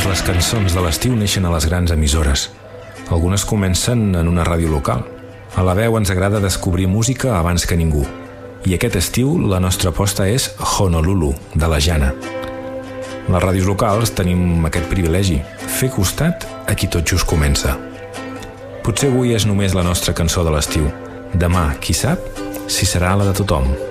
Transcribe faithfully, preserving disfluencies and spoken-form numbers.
vegades les cançons de l'estiu neixen a les grans emissores. Algunes comencen en una ràdio local. A La Veu ens agrada descobrir música abans que ningú. I aquest estiu la nostra aposta és Honolulu, de la Jana. Les ràdios locals tenim aquest privilegi, fer costat a qui tot just comença. Potser avui és només la nostra cançó de l'estiu. Demà, qui sap, si serà la de tothom.